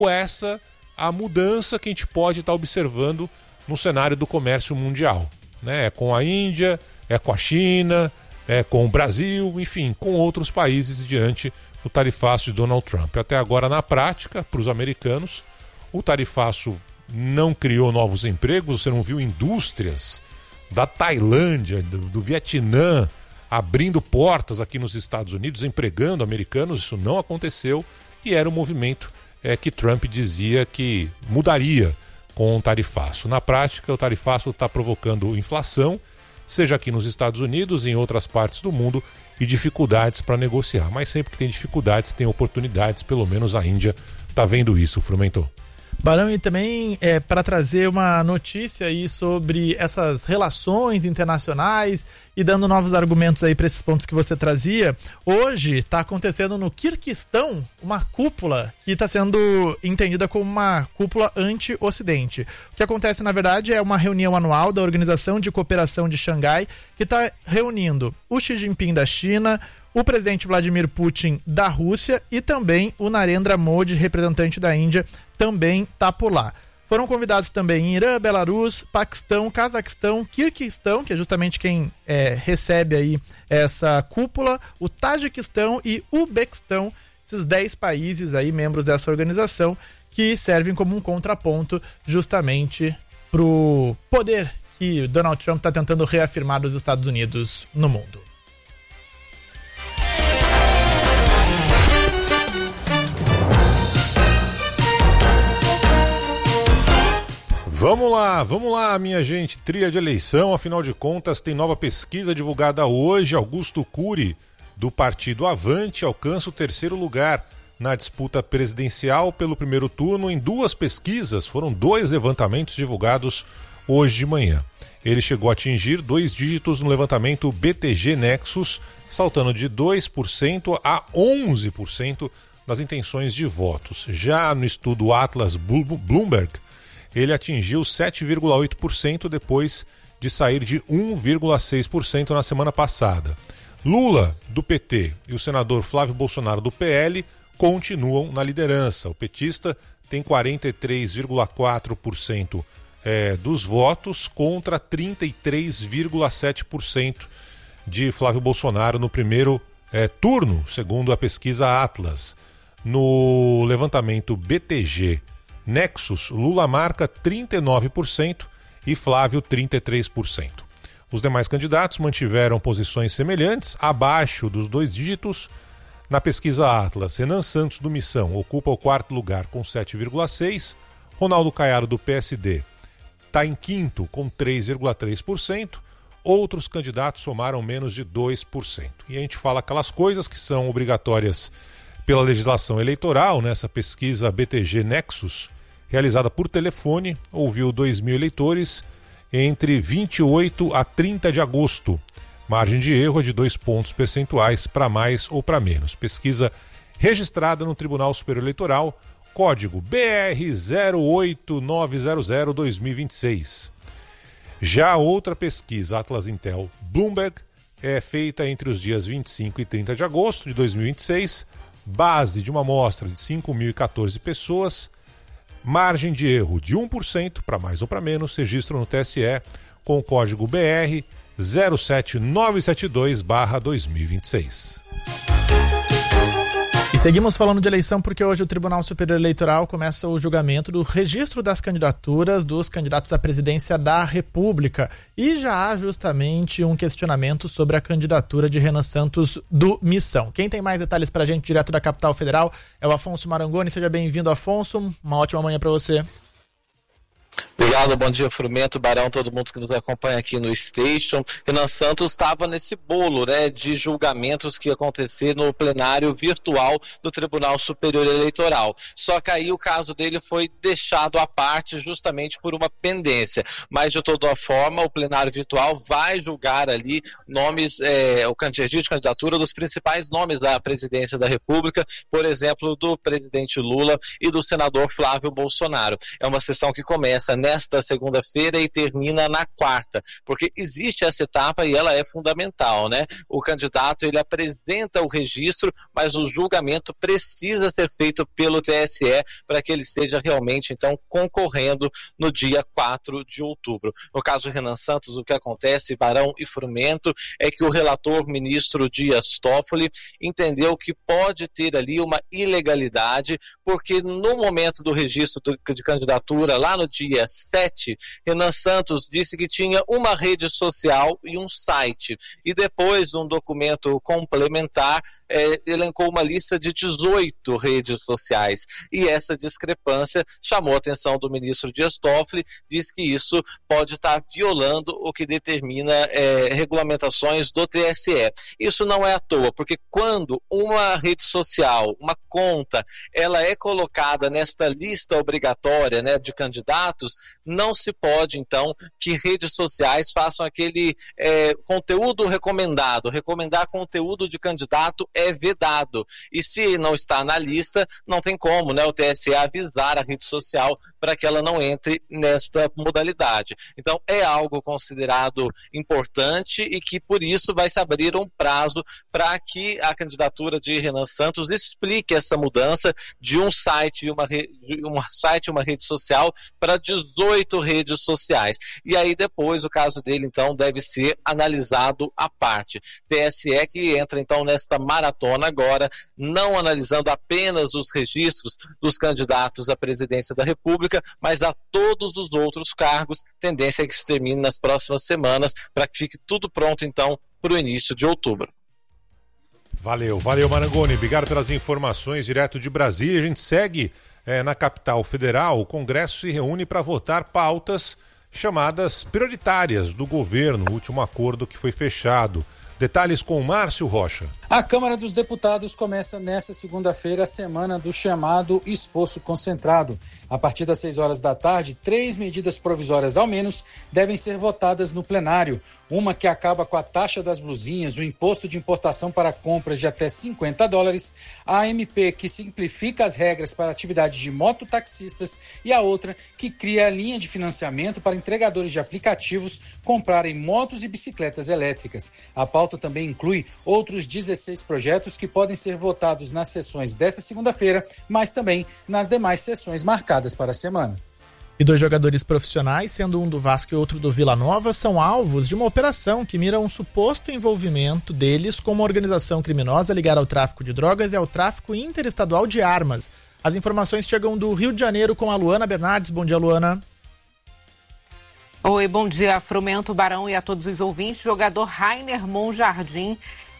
essa a mudança que a gente pode estar observando no cenário do comércio mundial, né? É com a Índia, é com a China, é com o Brasil, enfim, com outros países diante do tarifaço de Donald Trump. Até agora, na prática, para os americanos, o tarifaço não criou novos empregos, você não viu indústrias da Tailândia, do Vietnã abrindo portas aqui nos Estados Unidos, empregando americanos. Isso não aconteceu e era um movimento que Trump dizia que mudaria com o tarifaço. Na prática, o tarifaço está provocando inflação, seja aqui nos Estados Unidos, em outras partes do mundo, e dificuldades para negociar. Mas sempre que tem dificuldades, tem oportunidades, pelo menos a Índia está vendo isso, Frumento. Barão, e também para trazer uma notícia aí sobre essas relações internacionais e dando novos argumentos aí para esses pontos que você trazia, hoje está acontecendo no Quirguistão uma cúpula que está sendo entendida como uma cúpula anti-Ocidente. O que acontece, na verdade, é uma reunião anual da Organização de Cooperação de Xangai, que está reunindo o Xi Jinping da China, o presidente Vladimir Putin da Rússia e também o Narendra Modi, representante da Índia, também está por lá. Foram convidados também Irã, Belarus, Paquistão, Cazaquistão, Quirguistão, que é justamente quem recebe aí essa cúpula, o Tajiquistão e Uzbequistão, esses 10 países aí, membros dessa organização, que servem como um contraponto justamente para o poder que Donald Trump está tentando reafirmar dos Estados Unidos no mundo. Vamos lá, minha gente, trilha de eleição, afinal de contas tem nova pesquisa divulgada hoje. Augusto Cury, do partido Avante, alcança o 3º lugar na disputa presidencial pelo primeiro turno. Em 2 pesquisas, foram 2 levantamentos divulgados hoje de manhã. Ele chegou a atingir 2 dígitos no levantamento BTG Nexus, saltando de 2% a 11% das intenções de votos. Já no estudo Atlas Bloomberg, ele atingiu 7,8% depois de sair de 1,6% na semana passada. Lula, do PT, e o senador Flávio Bolsonaro, do PL, continuam na liderança. O petista tem 43,4% dos votos contra 33,7% de Flávio Bolsonaro no primeiro turno, segundo a pesquisa Atlas. No levantamento BTG Nexus, Lula marca 39% e Flávio 33%. Os demais candidatos mantiveram posições semelhantes, abaixo dos 2 dígitos. Na pesquisa Atlas, Renan Santos do Missão ocupa o 4º lugar com 7,6%, Ronaldo Caiado do PSD está em 5º com 3,3%, outros candidatos somaram menos de 2%. E a gente fala aquelas coisas que são obrigatórias pela legislação eleitoral. Nessa pesquisa BTG Nexus, realizada por telefone, ouviu 2.000 eleitores entre 28 a 30 de agosto. Margem de erro é de 2 pontos percentuais para mais ou para menos. Pesquisa registrada no Tribunal Superior Eleitoral, código BR 08900-2026. Já outra pesquisa, Atlas Intel Bloomberg, é feita entre os dias 25 e 30 de agosto de 2026, base de uma amostra de 5.014 pessoas, margem de erro de 1% para mais ou para menos, registro no TSE com o código BR 07972/2026. E seguimos falando de eleição porque hoje o Tribunal Superior Eleitoral começa o julgamento do registro das candidaturas dos candidatos à presidência da República. E já há justamente um questionamento sobre a candidatura de Renan Santos do Missão. Quem tem mais detalhes pra gente direto da capital federal é o Afonso Marangoni. Seja bem-vindo, Afonso. Uma ótima manhã para você. Obrigado, bom dia, Frumento, Barão, todo mundo que nos acompanha aqui no Station. Renan Santos estava nesse bolo, de julgamentos que ia acontecer no plenário virtual do Tribunal Superior Eleitoral. Só que aí o caso dele foi deixado à parte justamente por uma pendência. Mas, de toda forma, o plenário virtual vai julgar ali nomes, o registro de candidatura dos principais nomes da presidência da República, por exemplo, do presidente Lula e do senador Flávio Bolsonaro. É uma sessão que começa nesta nesta segunda-feira e termina na quarta, porque existe essa etapa e ela é fundamental, né? O candidato, ele apresenta o registro, mas o julgamento precisa ser feito pelo TSE para que ele esteja realmente, então, concorrendo no dia 4 de outubro. No caso do Renan Santos, o que acontece, Barão e Frumento, é que o relator, ministro Dias Toffoli, entendeu que pode ter ali uma ilegalidade, porque no momento do registro de candidatura, lá no dia 7, Renan Santos disse que tinha uma rede social e um site, e depois, num documento complementar, elencou uma lista de 18 redes sociais, e essa discrepância chamou a atenção do ministro Dias Toffoli, diz que isso pode estar violando o que determina regulamentações do TSE. Isso não é à toa, porque quando uma rede social, uma conta, ela é colocada nesta lista obrigatória, né, de candidatos, não se pode, então, que redes sociais façam aquele conteúdo recomendado. Recomendar conteúdo de candidato é vedado. E se não está na lista, não tem como, né, o TSE avisar a rede social para que ela não entre nesta modalidade. Então, é algo considerado importante e que, por isso, vai se abrir um prazo para que a candidatura de Renan Santos explique essa mudança de um site e uma rede social para 18 redes sociais. E aí, depois, o caso dele, então, deve ser analisado à parte. TSE que entra, então, nesta maratona agora, não analisando apenas os registros dos candidatos à presidência da República, mas a todos os outros cargos, tendência é que se termine nas próximas semanas, para que fique tudo pronto, então, para o início de outubro. Valeu Marangoni, obrigado pelas informações direto de Brasília. A gente segue na capital federal. O Congresso se reúne para votar pautas chamadas prioritárias do governo, o último acordo que foi fechado. Detalhes com Márcio Rocha. A Câmara dos Deputados começa nesta segunda-feira a semana do chamado esforço concentrado. A partir das 6 horas da tarde, 3 medidas provisórias ao menos devem ser votadas no plenário. Uma que acaba com a taxa das blusinhas, o imposto de importação para compras de até $50, a MP que simplifica as regras para atividades de mototaxistas e a outra que cria a linha de financiamento para entregadores de aplicativos comprarem motos e bicicletas elétricas. A pauta também inclui outros 16 projetos que podem ser votados nas sessões desta segunda-feira, mas também nas demais sessões marcadas para a semana. E 2 jogadores profissionais, sendo um do Vasco e outro do Vila Nova, são alvos de uma operação que mira um suposto envolvimento deles com uma organização criminosa ligada ao tráfico de drogas e ao tráfico interestadual de armas. As informações chegam do Rio de Janeiro com a Luana Bernardes. Bom dia, Luana. Oi, bom dia, Frumento, Barão e a todos os ouvintes. Jogador Rainer Monjardim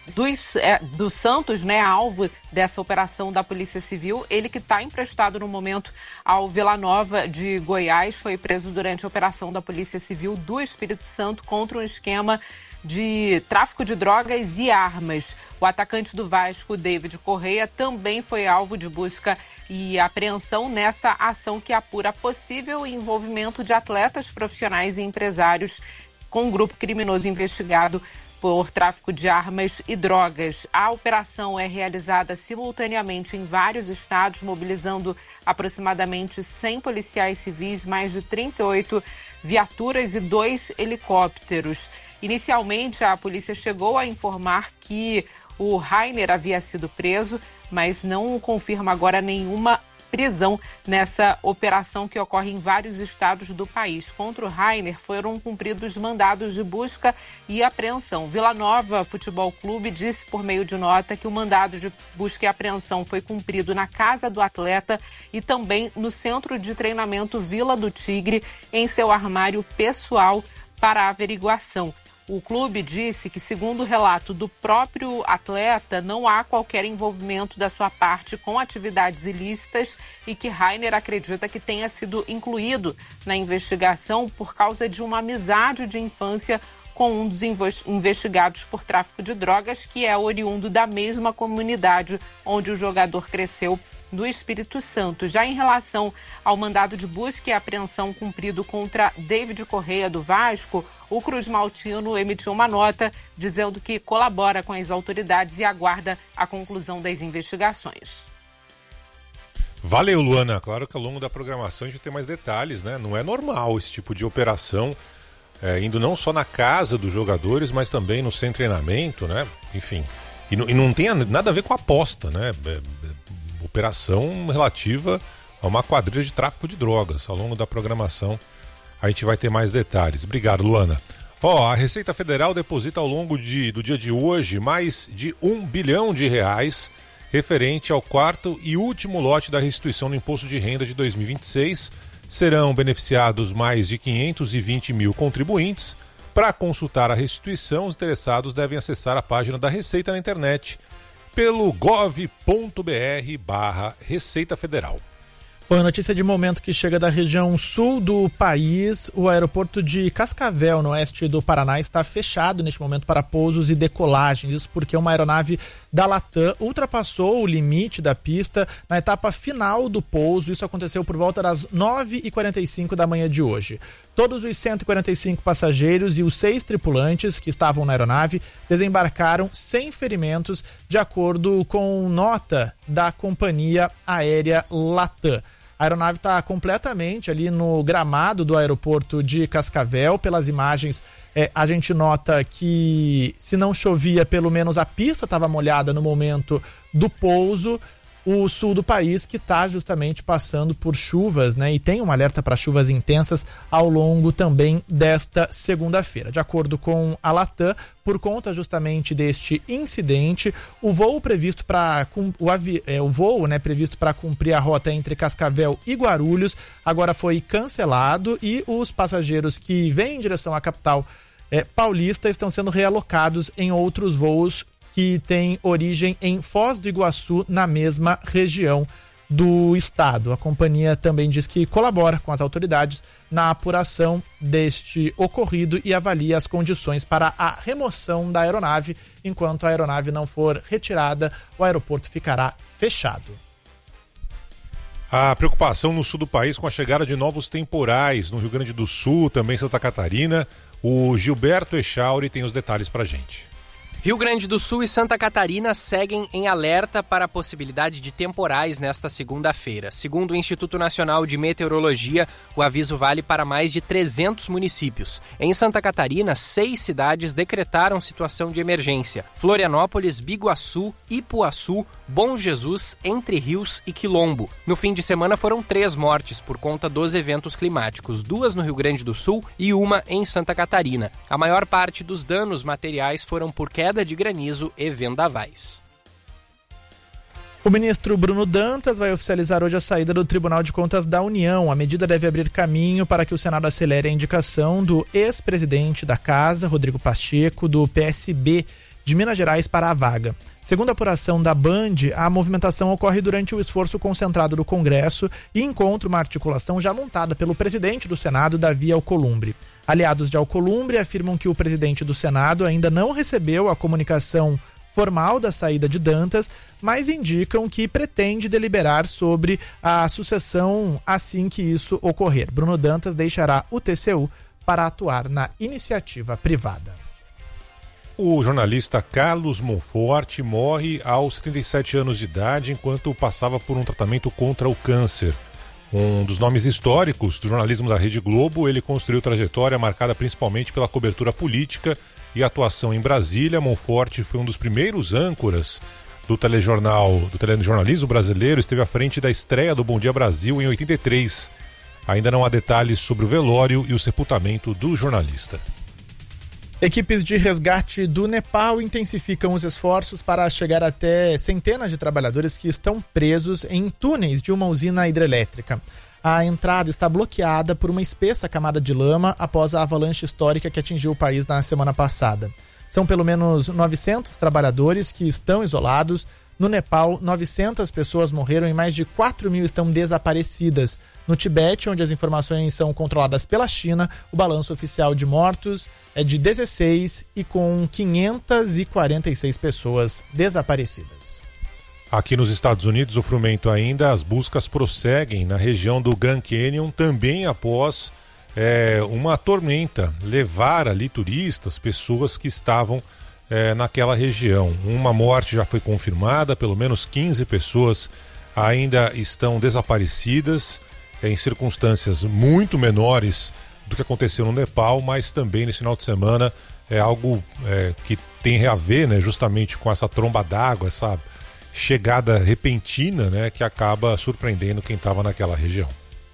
do Santos, né, alvo dessa operação da Polícia Civil. Ele que está emprestado no momento ao Vila Nova de Goiás, foi preso durante a operação da Polícia Civil do Espírito Santo contra um esquema de tráfico de drogas e armas. O atacante do Vasco, David Correia, também foi alvo de busca e apreensão nessa ação que apura possível envolvimento de atletas profissionais e empresários com um grupo criminoso investigado por tráfico de armas e drogas. A operação é realizada simultaneamente em vários estados, mobilizando aproximadamente 100 policiais civis, mais de 38 viaturas e 2 helicópteros. Inicialmente, a polícia chegou a informar que o Rainer havia sido preso, mas não confirma agora nenhuma prisão nessa operação que ocorre em vários estados do país. Contra o Rainer foram cumpridos mandados de busca e apreensão. Vila Nova Futebol Clube disse por meio de nota que o mandado de busca e apreensão foi cumprido na casa do atleta e também no centro de treinamento Vila do Tigre, em seu armário pessoal para averiguação. O clube disse que, segundo o relato do próprio atleta, não há qualquer envolvimento da sua parte com atividades ilícitas e que Rainer acredita que tenha sido incluído na investigação por causa de uma amizade de infância com um dos investigados por tráfico de drogas, que é oriundo da mesma comunidade onde o jogador cresceu, do Espírito Santo. Já em relação ao mandado de busca e apreensão cumprido contra David Correia do Vasco, o Cruz Maltino emitiu uma nota dizendo que colabora com as autoridades e aguarda a conclusão das investigações. Valeu, Luana. Claro que ao longo da programação a gente tem mais detalhes, né? Não é normal esse tipo de operação, indo não só na casa dos jogadores, mas também no centro de treinamento, né? Enfim, e não tem nada a ver com aposta, né? Operação relativa a uma quadrilha de tráfico de drogas. Ao longo da programação a gente vai ter mais detalhes. Obrigado, Luana. A Receita Federal deposita ao longo do dia de hoje mais de R$1 bilhão referente ao quarto e último lote da restituição do Imposto de Renda de 2026. Serão beneficiados mais de 520 mil contribuintes. Para consultar a restituição, os interessados devem acessar a página da Receita na internet pelo gov.br/Receita Federal. Bom, notícia de momento que chega da região sul do país. O aeroporto de Cascavel, no oeste do Paraná, está fechado neste momento para pousos e decolagens. Isso porque uma aeronave da Latam ultrapassou o limite da pista na etapa final do pouso. Isso aconteceu por volta das 9h45 da manhã de hoje. Todos os 145 passageiros e os 6 tripulantes que estavam na aeronave desembarcaram sem ferimentos, de acordo com nota da companhia aérea Latam. A aeronave está completamente ali no gramado do aeroporto de Cascavel. Pelas imagens, a gente nota que se não chovia, pelo menos a pista estava molhada no momento do pouso. O sul do país que está justamente passando por chuvas, né? E tem um alerta para chuvas intensas ao longo também desta segunda-feira. De acordo com a Latam, por conta justamente deste incidente, o voo previsto para previsto para cumprir a rota entre Cascavel e Guarulhos agora foi cancelado e os passageiros que vêm em direção à capital paulista estão sendo realocados em outros voos que tem origem em Foz do Iguaçu, na mesma região do estado. A companhia também diz que colabora com as autoridades na apuração deste ocorrido e avalia as condições para a remoção da aeronave. Enquanto a aeronave não for retirada, o aeroporto ficará fechado. A preocupação no sul do país com a chegada de novos temporais no Rio Grande do Sul, também Santa Catarina. O Gilberto Echauri tem os detalhes pra gente. Rio Grande do Sul e Santa Catarina seguem em alerta para a possibilidade de temporais nesta segunda-feira. Segundo o Instituto Nacional de Meteorologia, o aviso vale para mais de 300 municípios. Em Santa Catarina, 6 cidades decretaram situação de emergência: Florianópolis, Biguaçu, Ipuaçu, Bom Jesus, Entre Rios e Quilombo. No fim de semana foram 3 mortes por conta dos eventos climáticos, 2 no Rio Grande do Sul e 1 em Santa Catarina. A maior parte dos danos materiais foram por queda de granizo e vendavais. O ministro Bruno Dantas vai oficializar hoje a saída do Tribunal de Contas da União. A medida deve abrir caminho para que o Senado acelere a indicação do ex-presidente da Casa, Rodrigo Pacheco, do PSB de Minas Gerais, para a vaga. Segundo a apuração da Band, a movimentação ocorre durante o esforço concentrado do Congresso e encontra uma articulação já montada pelo presidente do Senado, Davi Alcolumbre. Aliados de Alcolumbre afirmam que o presidente do Senado ainda não recebeu a comunicação formal da saída de Dantas, mas indicam que pretende deliberar sobre a sucessão assim que isso ocorrer. Bruno Dantas deixará o TCU para atuar na iniciativa privada. O jornalista Carlos Monforte morre aos 77 anos de idade enquanto passava por um tratamento contra o câncer. Um dos nomes históricos do jornalismo da Rede Globo, ele construiu trajetória marcada principalmente pela cobertura política e atuação em Brasília. Monforte foi um dos primeiros âncoras do telejornalismo brasileiro, esteve à frente da estreia do Bom Dia Brasil em 83. Ainda não há detalhes sobre o velório e o sepultamento do jornalista. Equipes de resgate do Nepal intensificam os esforços para chegar até centenas de trabalhadores que estão presos em túneis de uma usina hidrelétrica. A entrada está bloqueada por uma espessa camada de lama após a avalanche histórica que atingiu o país na semana passada. São pelo menos 900 trabalhadores que estão isolados. No Nepal, 900 pessoas morreram e mais de 4.000 estão desaparecidas. No Tibete, onde as informações são controladas pela China, o balanço oficial de mortos é de 16 e com 546 pessoas desaparecidas. Aqui nos Estados Unidos, o Frumento ainda, as buscas prosseguem na região do Grand Canyon, também após uma tormenta levar ali turistas, pessoas que estavam naquela região. Uma morte já foi confirmada, pelo menos 15 pessoas ainda estão desaparecidas, em circunstâncias muito menores do que aconteceu no Nepal, mas também nesse final de semana é algo que tem a ver, né, justamente com essa tromba d'água, essa chegada repentina, né, que acaba surpreendendo quem estava naquela região.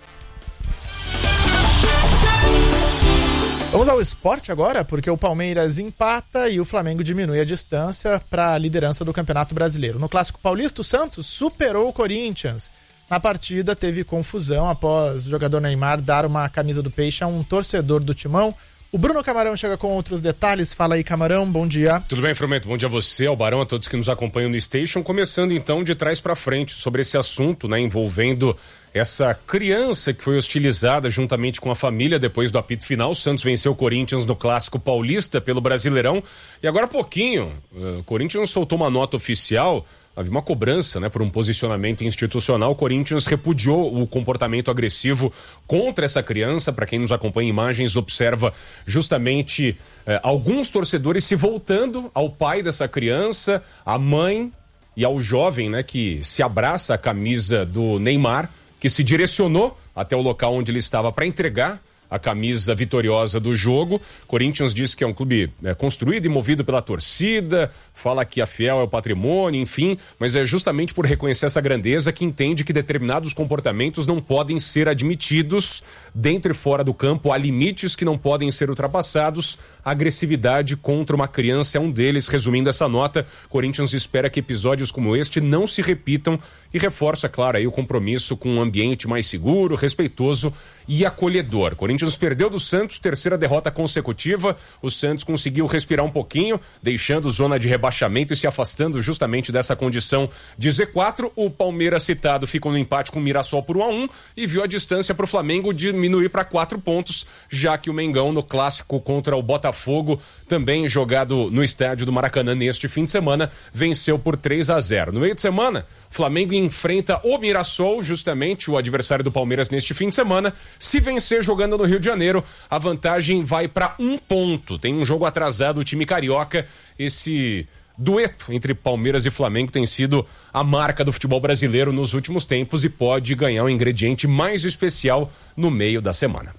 Vamos ao esporte agora, porque o Palmeiras empata e o Flamengo diminui a distância para a liderança do Campeonato Brasileiro. No Clássico Paulista, o Santos superou o Corinthians. Na partida teve confusão após o jogador Neymar dar uma camisa do Peixe a um torcedor do Timão. O Bruno Camarão chega com outros detalhes. Fala aí, Camarão, bom dia. Tudo bem, Frumento? Bom dia a você, ao Barão, a todos que nos acompanham no Station. Começando então de trás para frente sobre esse assunto, né, envolvendo essa criança que foi hostilizada juntamente com a família depois do apito final. O Santos venceu o Corinthians no Clássico Paulista pelo Brasileirão. E agora há pouquinho, o Corinthians soltou uma nota oficial. Havia uma cobrança, né, por um posicionamento institucional. O Corinthians repudiou o comportamento agressivo contra essa criança. Para quem nos acompanha em imagens, observa justamente alguns torcedores se voltando ao pai dessa criança, à mãe e ao jovem, né, que se abraça a camisa do Neymar, que se direcionou até o local onde ele estava para entregar a camisa vitoriosa do jogo. Corinthians diz que é um clube construído e movido pela torcida, fala que a Fiel é o patrimônio, enfim, mas é justamente por reconhecer essa grandeza que entende que determinados comportamentos não podem ser admitidos dentro e fora do campo. Há limites que não podem ser ultrapassados. A agressividade contra uma criança é um deles. Resumindo essa nota, Corinthians espera que episódios como este não se repitam e reforça, claro, aí o compromisso com um ambiente mais seguro, respeitoso e acolhedor. Corinthians perdeu do Santos, terceira derrota consecutiva. O Santos conseguiu respirar um pouquinho, deixando zona de rebaixamento e se afastando justamente dessa condição de Z4. O Palmeiras citado ficou no empate com o Mirassol por 1-1 e viu a distância para o Flamengo diminuir para 4 pontos, já que o Mengão no clássico contra o Botafogo, também jogado no estádio do Maracanã neste fim de semana, venceu por 3-0. No meio de semana, Flamengo enfrenta o Mirassol, justamente o adversário do Palmeiras neste fim de semana. Se vencer jogando no Rio de Janeiro, a vantagem vai para 1 ponto. Tem um jogo atrasado, o time carioca. Esse dueto entre Palmeiras e Flamengo tem sido a marca do futebol brasileiro nos últimos tempos e pode ganhar um ingrediente mais especial no meio da semana.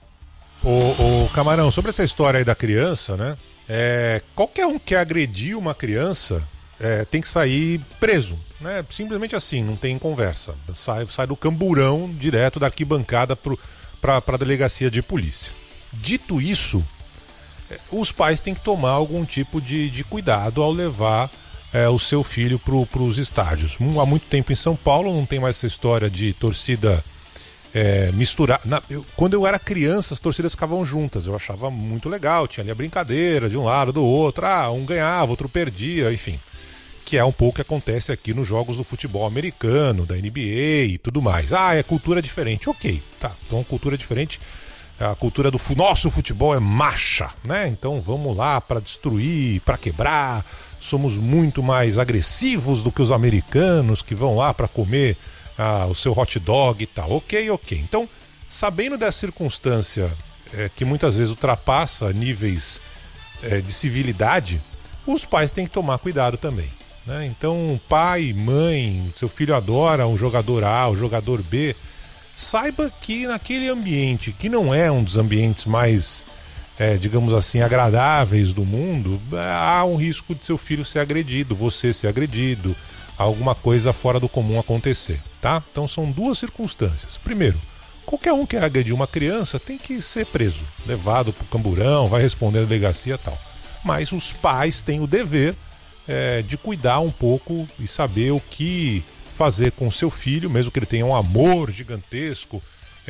Ô Camarão, sobre essa história aí da criança, né? Qualquer um que agredir uma criança tem que sair preso, né? Simplesmente assim, não tem conversa. Sai do camburão direto da arquibancada para a delegacia de polícia. Dito isso, os pais têm que tomar algum tipo de cuidado ao levar o seu filho para os estádios. Há muito tempo em São Paulo não tem mais essa história de torcida misturar. Quando eu era criança, as torcidas ficavam juntas. Eu achava muito legal. Tinha ali a brincadeira de um lado, do outro. Um ganhava, outro perdia, enfim. Que é um pouco o que acontece aqui nos jogos do futebol americano, da NBA e tudo mais. É cultura diferente. Ok, tá. Então, cultura diferente. A cultura do nosso futebol é macha, né? Então, vamos lá para destruir, para quebrar. Somos muito mais agressivos do que os americanos que vão lá para comer o seu hot dog e tal. Ok. Então, sabendo dessa circunstância que muitas vezes ultrapassa níveis de civilidade, os pais têm que tomar cuidado também, né? Então, pai, mãe, seu filho adora um jogador A, o jogador B, saiba que naquele ambiente, que não é um dos ambientes mais, digamos assim, agradáveis do mundo, há um risco de seu filho ser agredido, você ser agredido, alguma coisa fora do comum acontecer, tá? Então são duas circunstâncias. Primeiro, qualquer um que agredir uma criança tem que ser preso, levado pro camburão, vai responder na delegacia e tal. Mas os pais têm o dever de cuidar um pouco e saber o que fazer com o seu filho, mesmo que ele tenha um amor gigantesco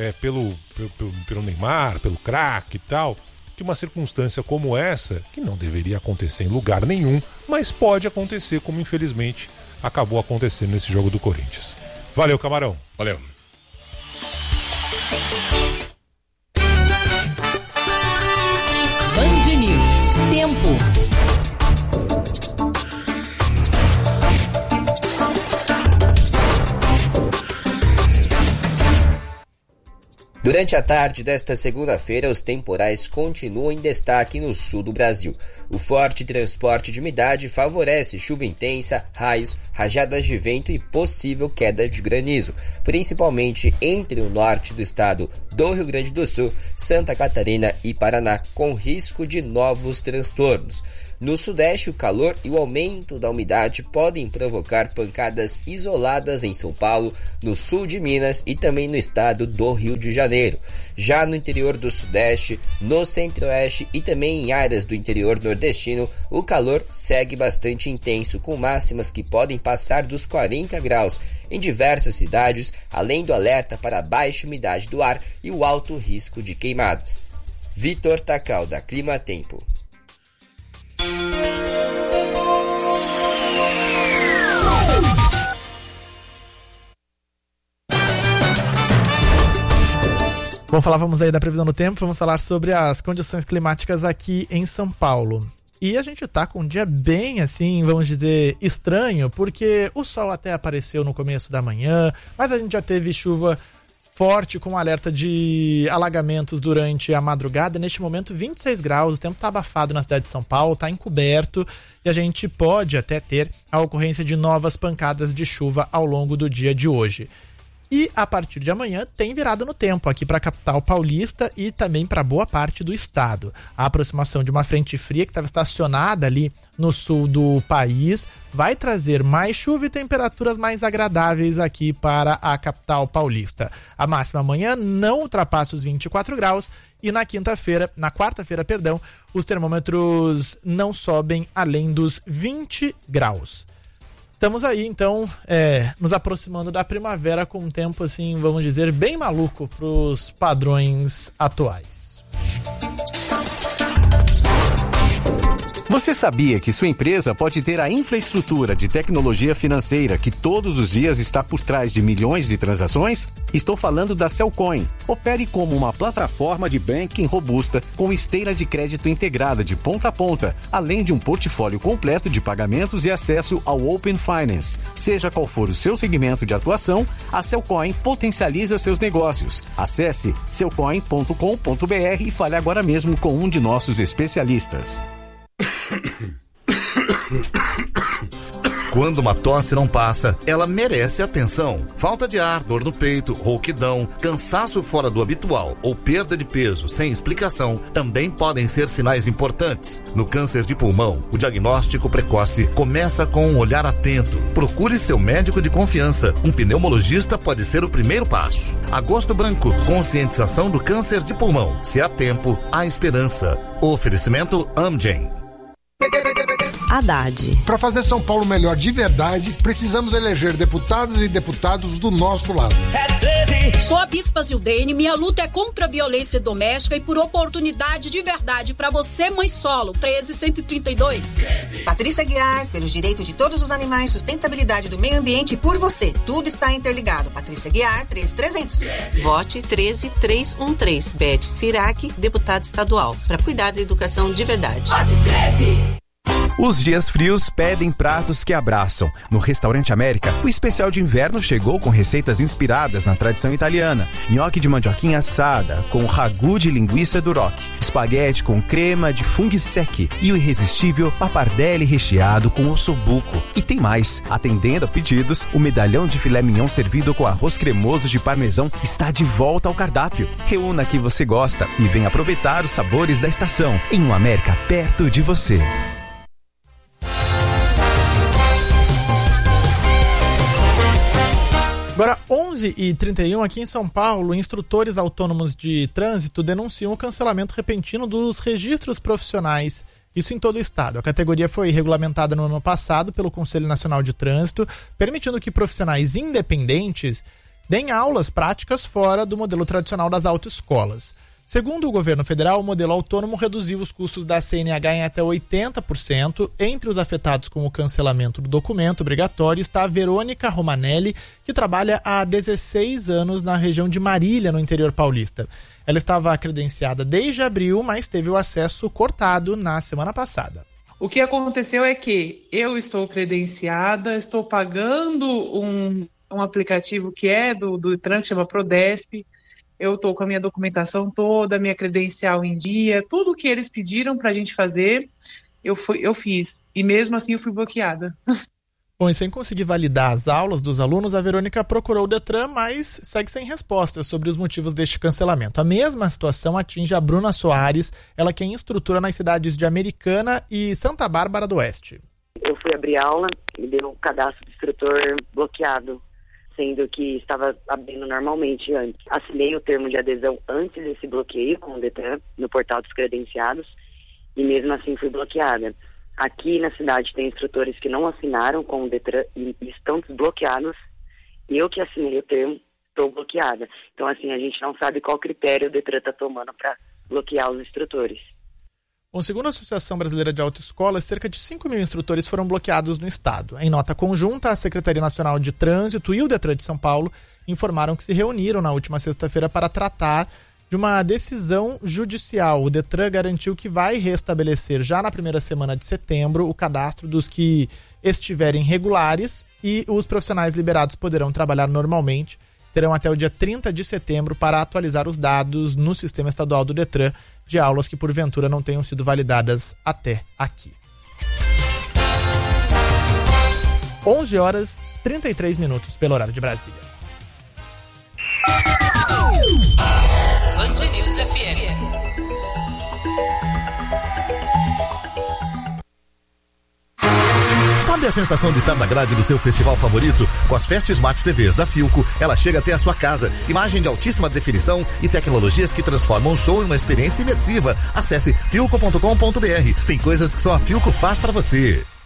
pelo Neymar, pelo craque e tal, que uma circunstância como essa, que não deveria acontecer em lugar nenhum, mas pode acontecer, como infelizmente acabou acontecendo nesse jogo do Corinthians. Valeu, Camarão. Valeu. Band News. Tempo. Durante a tarde desta segunda-feira, os temporais continuam em destaque no sul do Brasil. O forte transporte de umidade favorece chuva intensa, raios, rajadas de vento e possível queda de granizo, principalmente entre o norte do estado do Rio Grande do Sul, Santa Catarina e Paraná, com risco de novos transtornos. No sudeste, o calor e o aumento da umidade podem provocar pancadas isoladas em São Paulo, no sul de Minas e também no estado do Rio de Janeiro. Já no interior do sudeste, no centro-oeste e também em áreas do interior nordestino, o calor segue bastante intenso, com máximas que podem passar dos 40 graus em diversas cidades, além do alerta para a baixa umidade do ar e o alto risco de queimadas. Vitor Tacal, da Clima Tempo. Bom, falávamos aí da previsão do tempo, vamos falar sobre as condições climáticas aqui em São Paulo. E a gente tá com um dia bem, assim, vamos dizer, estranho, porque o sol até apareceu no começo da manhã, mas a gente já teve chuva forte com alerta de alagamentos durante a madrugada. Neste momento, 26 graus, o tempo tá abafado na cidade de São Paulo, tá encoberto e a gente pode até ter a ocorrência de novas pancadas de chuva ao longo do dia de hoje. E a partir de amanhã tem virada no tempo aqui para a capital paulista e também para boa parte do estado. A aproximação de uma frente fria que estava estacionada ali no sul do país vai trazer mais chuva e temperaturas mais agradáveis aqui para a capital paulista. A máxima amanhã não ultrapassa os 24 graus e na quarta-feira, os termômetros não sobem além dos 20 graus. Estamos aí, então, nos aproximando da primavera com um tempo, assim, vamos dizer, bem maluco para os padrões atuais. Você sabia que sua empresa pode ter a infraestrutura de tecnologia financeira que todos os dias está por trás de milhões de transações? Estou falando da Cellcoin. Opere como uma plataforma de banking robusta com esteira de crédito integrada de ponta a ponta, além de um portfólio completo de pagamentos e acesso ao Open Finance. Seja qual for o seu segmento de atuação, a Cellcoin potencializa seus negócios. Acesse cellcoin.com.br e fale agora mesmo com um de nossos especialistas. Quando uma tosse não passa, ela merece atenção. Falta de ar, dor no peito, rouquidão, cansaço fora do habitual ou perda de peso sem explicação também podem ser sinais importantes. No câncer de pulmão, o diagnóstico precoce começa com um olhar atento. Procure seu médico de confiança. Um pneumologista pode ser o primeiro passo. Agosto Branco, conscientização do câncer de pulmão. Se há tempo, há esperança. Oferecimento Amgen. Haddad. Para fazer São Paulo melhor de verdade, precisamos eleger deputadas e deputados do nosso lado. Sou a Bispa Zildene, minha luta é contra a violência doméstica e por oportunidade de verdade para você, mãe solo, 13132. Patrícia Guiar, pelos direitos de todos os animais, sustentabilidade do meio ambiente e por você. Tudo está interligado. Patrícia Guiar, 13300. Vote 13313. Beth Sirac, deputada estadual, para cuidar da educação de verdade. Vote 13. Os dias frios pedem pratos que abraçam. No Restaurante América, o especial de inverno chegou com receitas inspiradas na tradição italiana. Nhoque de mandioquinha assada, com ragu de linguiça duroc, espaguete com crema de funghi secchi e o irresistível pappardelle recheado com ossobuco. E tem mais. Atendendo a pedidos, o medalhão de filé mignon servido com arroz cremoso de parmesão está de volta ao cardápio. Reúna que você gosta e venha aproveitar os sabores da estação em um América perto de você. Agora, 11h31, aqui em São Paulo, instrutores autônomos de trânsito denunciam o cancelamento repentino dos registros profissionais, isso em todo o estado. A categoria foi regulamentada no ano passado pelo Conselho Nacional de Trânsito, permitindo que profissionais independentes deem aulas práticas fora do modelo tradicional das autoescolas. Segundo o governo federal, o modelo autônomo reduziu os custos da CNH em até 80%. Entre os afetados com o cancelamento do documento obrigatório está a Verônica Romanelli, que trabalha há 16 anos na região de Marília, no interior paulista. Ela estava credenciada desde abril, mas teve o acesso cortado na semana passada. O que aconteceu é que eu estou credenciada, estou pagando um aplicativo que é do Detran, que chama Prodesp. Eu estou com a minha documentação toda, minha credencial em dia, tudo que eles pediram para a gente fazer, eu fiz. E mesmo assim eu fui bloqueada. Bom, e sem conseguir validar as aulas dos alunos, a Verônica procurou o Detran, mas segue sem resposta sobre os motivos deste cancelamento. A mesma situação atinge a Bruna Soares, ela que é instrutora nas cidades de Americana e Santa Bárbara do Oeste. Eu fui abrir aula e deu um cadastro do instrutor bloqueado, sendo que estava abrindo normalmente antes. Assinei o termo de adesão antes desse bloqueio com o Detran, no portal dos credenciados, e mesmo assim fui bloqueada. Aqui na cidade tem instrutores que não assinaram com o Detran e estão desbloqueados. Eu que assinei o termo, estou bloqueada. Então, assim, a gente não sabe qual critério o Detran está tomando para bloquear os instrutores. Bom, segundo a Associação Brasileira de Autoescolas, cerca de 5 mil instrutores foram bloqueados no estado. Em nota conjunta, a Secretaria Nacional de Trânsito e o Detran de São Paulo informaram que se reuniram na última sexta-feira para tratar de uma decisão judicial. O Detran garantiu que vai restabelecer já na primeira semana de setembro o cadastro dos que estiverem regulares e os profissionais liberados poderão trabalhar normalmente. Terão até o dia 30 de setembro para atualizar os dados no sistema estadual do Detran de aulas que porventura não tenham sido validadas até aqui. 11 horas 33 minutos pelo horário de Brasília. Band News FM. Sabe a sensação de estar na grade do seu festival favorito? Com as Fest Smart TVs da Philco, ela chega até a sua casa. Imagem de altíssima definição e tecnologias que transformam o show em uma experiência imersiva. Acesse philco.com.br. Tem coisas que só a Philco faz para você.